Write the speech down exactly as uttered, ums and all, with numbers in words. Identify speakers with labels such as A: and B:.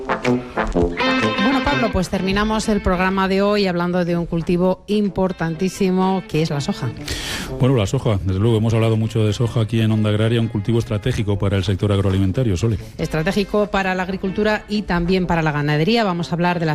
A: Bueno, Pablo, pues terminamos el programa de hoy hablando de un cultivo importantísimo que es la soja.
B: Bueno, la soja, desde luego hemos hablado mucho de soja aquí en Onda Agraria, un cultivo estratégico para el sector agroalimentario, Sole.
A: Estratégico para la agricultura y también para la ganadería. Vamos a hablar de la